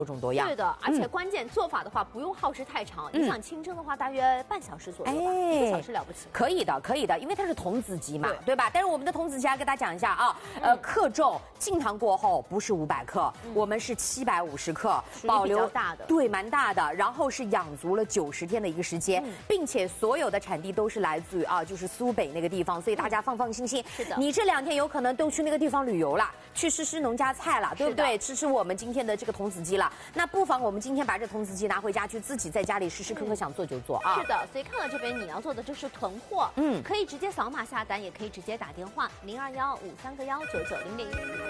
多种多样。 对的，而且关键做法的话不用耗时太长，你想清蒸的话大约半小时左右吧，1个小时了不起。 可以的，可以的，因为它是童子鸡嘛，对吧？但是我们的童子鸡，给大家讲一下啊，克重浸糖过后不是500克，我们是750克，保留大的， 对，蛮大的。然后是养足了90天的一个时间，并且所有的产地都是来自于就是苏北那个地方，所以大家放放心心。 是的， 你这2天有可能都去那个地方旅游了，去吃农家菜了，对不对？吃我们今天的这个童子鸡了。那不妨我们今天把这童子鸡拿回家去，自己在家里时时刻刻想做就做啊。 是的，所以看到这边你要做的就是囤货，可以直接扫码下单，也可以直接打电话0215319900。